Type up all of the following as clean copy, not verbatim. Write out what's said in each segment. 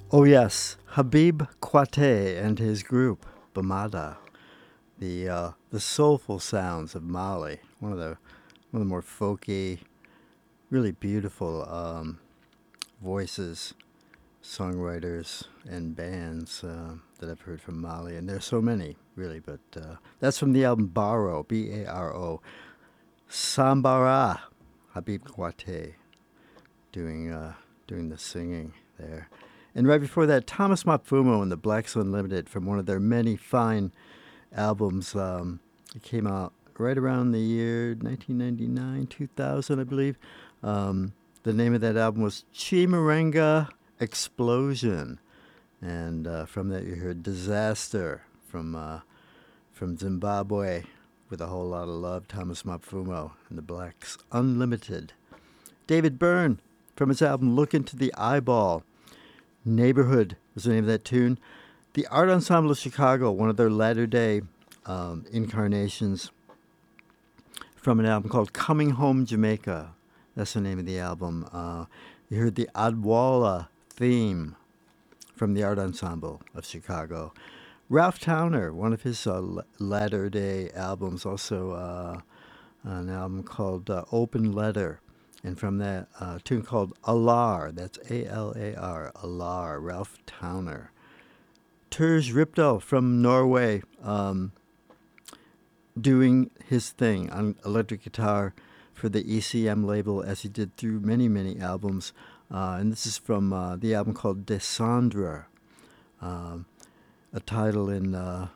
Oh yes, Habib Kwate and his group Bamada, the soulful sounds of Mali, one of the more folky, really beautiful voices, songwriters, and bands that I've heard from Mali, and there's so many really. But that's from the album Baro, Baro, Sambara, Habib Kwate doing the singing there. And right before that, Thomas Mapfumo and the Blacks Unlimited from one of their many fine albums. It came out right around the year 1999, 2000, I believe. The name of that album was Chimarenga Explosion. And from that, you heard Disaster from Zimbabwe with a whole lot of love, Thomas Mapfumo and the Blacks Unlimited. David Byrne from his album Look Into the Eyeball. Neighborhood was the name of that tune. The Art Ensemble of Chicago, one of their latter-day incarnations from an album called Coming Home Jamaica. That's the name of the album. You heard the Adwala theme from the Art Ensemble of Chicago. Ralph Towner, one of his latter-day albums, also an album called Open Letter. And from that tune called Alar, that's A-L-A-R, Alar, Ralph Towner. Turs Ripdahl from Norway doing his thing on electric guitar for the ECM label as he did through many, many albums. And this is from the album called Descendre, a title in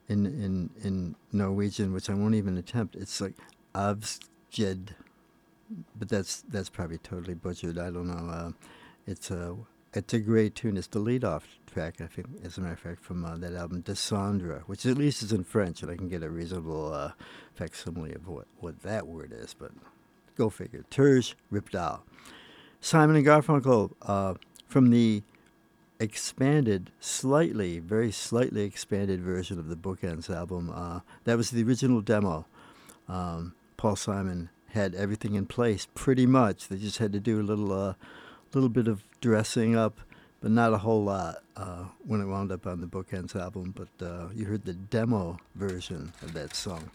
Norwegian, which I won't even attempt. It's like Avsjed, but that's probably totally butchered. I don't know. It's a great tune. It's the lead-off track, I think, as a matter of fact, from that album Descendre, which at least is in French, and I can get a reasonable facsimile of what that word is. But go figure. Turs Ripdahl. Simon and Garfunkel from the expanded, very slightly expanded version of the Bookends album. That was the original demo. Paul Simon had everything in place pretty much. They just had to do a little bit of dressing up, but not a whole lot when it wound up on the Bookends album. But you heard the demo version of that song.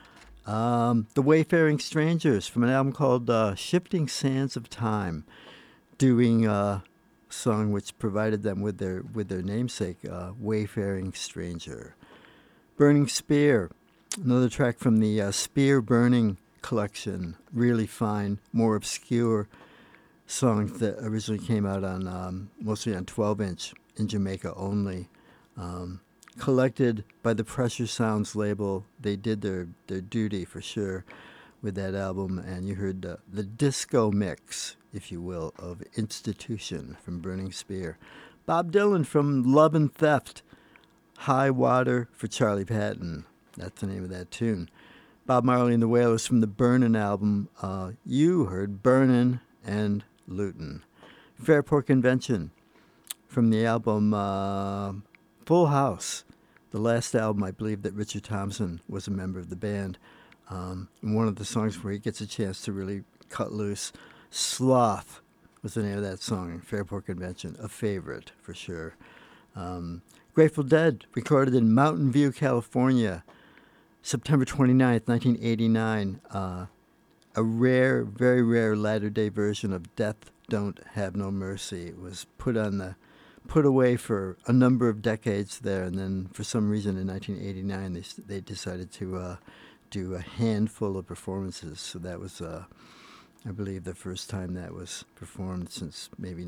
The Wayfaring Strangers from an album called Shifting Sands of Time, doing a song which provided them with their namesake, Wayfaring Stranger. Burning Spear, another track from the Spear Burning collection, really fine, more obscure songs that originally came out on mostly on 12-inch in Jamaica only. Collected by the Pressure Sounds label. They did their duty for sure with that album, and you heard the disco mix, if you will, of Institution from Burning Spear. Bob Dylan from Love and Theft, High Water for Charlie Patton. That's the name of that tune. Bob Marley and the Wailers from the Burnin' album. You heard Burnin' and Luton. Fairport Convention from the album Full House, the last album, I believe, that Richard Thompson was a member of the band. One of the songs where he gets a chance to really cut loose. Sloth was the name of that song, Fairport Convention, a favorite for sure. Grateful Dead, recorded in Mountain View, California, September 29th, 1989. A rare, very rare latter-day version of Death Don't Have No Mercy. It was put away for a number of decades there, and then for some reason in 1989 they decided to do a handful of performances. So that was, I believe, the first time that was performed since maybe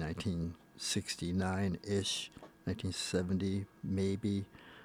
1969-ish, 1970 maybe.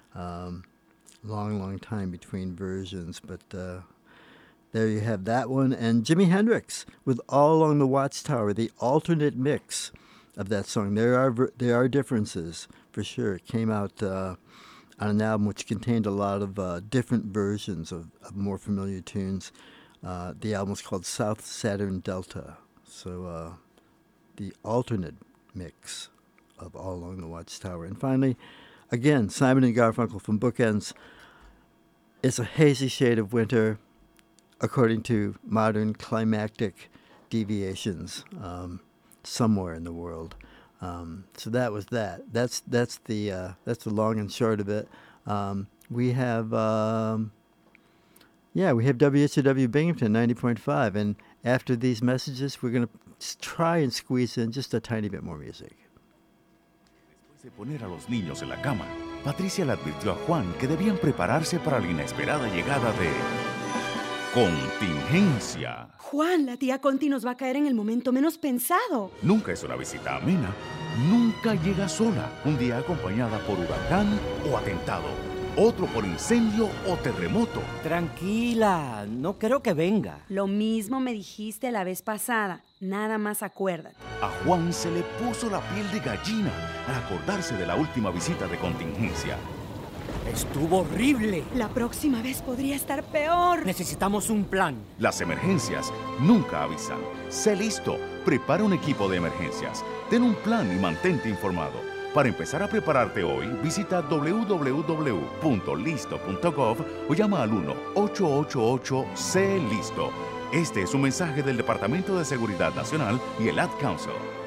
Long time between versions, but there you have that one. And Jimi Hendrix with All Along the Watchtower, the alternate mix of that song. There are differences for sure. It came out on an album which contained a lot of different versions of more familiar tunes. The album was called South Saturn Delta. So the alternate mix of All Along the Watchtower. And finally, again, Simon and Garfunkel from Bookends. It's a hazy shade of winter, according to modern climactic deviations somewhere in the world. So that was that. That's the long and short of it. We have we have WHW Binghamton 90.5, and after these messages, we're going to try and squeeze in just a tiny bit more music. Después de poner a los niños en la cama, Patricia le advirtió a Juan que debían prepararse para la inesperada llegada de contingencia. Juan, la tía Conti nos va a caer en el momento menos pensado. Nunca es una visita amena, nunca llega sola, un día acompañada por huracán o atentado, otro por incendio o terremoto. Tranquila, no creo que venga. Lo mismo me dijiste la vez pasada, nada más acuérdate. A Juan se le puso la piel de gallina al acordarse de la última visita de contingencia. Estuvo horrible. La próxima vez podría estar peor. Necesitamos un plan. Las emergencias nunca avisan. Sé listo, prepara un equipo de emergencias, ten un plan y mantente informado. Para empezar a prepararte hoy, visita www.listo.gov o llama al 1-888-C-LISTO. Este es un mensaje del Departamento de Seguridad Nacional y el Ad Council.